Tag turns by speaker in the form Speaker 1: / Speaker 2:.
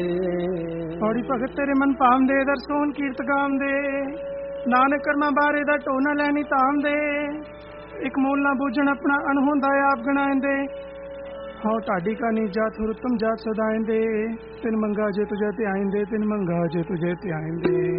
Speaker 1: ਔੜੀ ਭਗਤ ਤੇਰੇ ਮਨ ਭਾਵਦੇ ਦਰਸੋਨ ਕੀਰਤ ਗਾਵਦੇ ਨਾਨਕ ਕਰਮਾਂ ਬਾਰੇ ਦਾ ਢੋ ਨਾ ਲੈਣੀ ਧਾਮ ਦੇ ਇੱਕ ਮੂਲ ਨਾ ਬੂਝਣ ਆਪਣਾ ਅਣਹੋਂਦਾ ਆਪ ਗਣਾਇਂਦੇ ਹਉ ਢਾਡੀ ਕਾ ਨੀ ਜਾਤ ਹੁਰ ਉਤਮ ਜਾਤ ਸਦਾਇਂਦੇ ਤਿਨ ਮੰਗਾ ਜੇ ਤੁਝੇ ਧਿਆਇਂਦੇ ਤਿਨ ਮੰਗਾ ਜੇ ਤੁਝੇ ਧਿਆਇਂਦੇ